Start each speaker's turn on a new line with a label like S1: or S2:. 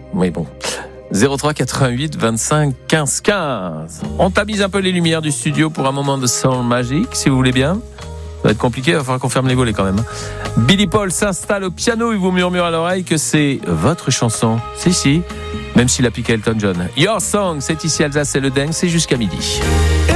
S1: Mais bon. 03 88 25 15 15. On tamise un peu les lumières du studio pour un moment de soul magique, si vous voulez bien. Ça va être compliqué, il va falloir qu'on ferme les volets quand même. Billy Paul s'installe au piano, il vous murmure à l'oreille que c'est votre chanson. Si, même s'il a piqué Elton John. Your Song, c'est ici Alsace et le Deng, c'est jusqu'à midi.